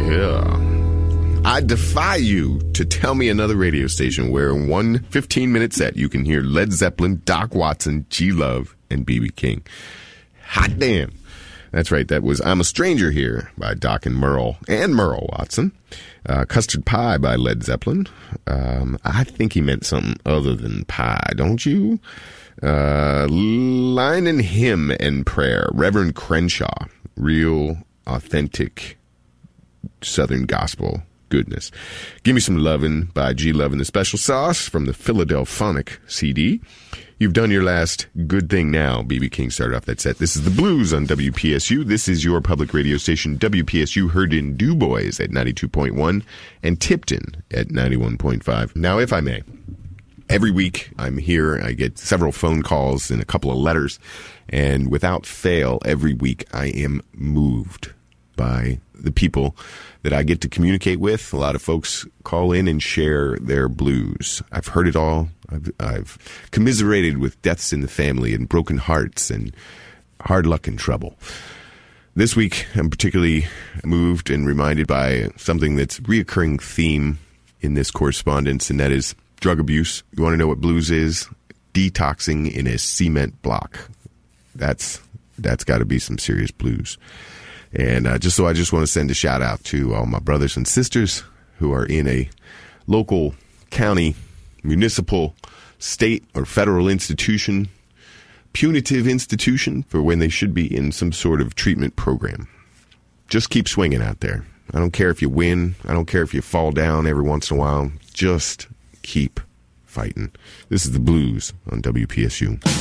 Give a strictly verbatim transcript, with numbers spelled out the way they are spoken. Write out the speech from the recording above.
Yeah. I defy you to tell me another radio station where in one fifteen-minute set you can hear Led Zeppelin, Doc Watson, G-Love, and B B King. Hot damn. That's right. That was I'm a Stranger Here by Doc and Merle, and Merle Watson. Uh, Custard Pie by Led Zeppelin. Um, I think he meant something other than pie, don't you? Uh, Line and Hymn and Prayer, Reverend Crenshaw. Real, authentic Southern gospel goodness. Give Me Some Lovin' by G-Love and the Special Sauce from the Philadelphonic C D. You've done your last good thing now. B B King started off that set. This is The Blues on W P S U. This is your public radio station, W P S U, heard in Du Bois at ninety-two point one and Tipton at ninety-one point five. Now, if I may, every week I'm here. I get several phone calls and a couple of letters. And without fail, every week I am moved by the people that I get to communicate with. A lot of folks call in and share their blues. I've heard it all. I've, I've commiserated with deaths in the family and broken hearts and hard luck and trouble. This week, I'm particularly moved and reminded by something that's a reoccurring theme in this correspondence, and that is drug abuse. You want to know what blues is? Detoxing in a cement block. That's that's got to be some serious blues. And uh, just so I just want to send a shout out to all my brothers and sisters who are in a local, county, municipal, state, or federal institution, punitive institution, for when they should be in some sort of treatment program. Just keep swinging out there. I don't care if you win. I don't care if you fall down every once in a while. Just keep fighting. This is The Blues on W P S U.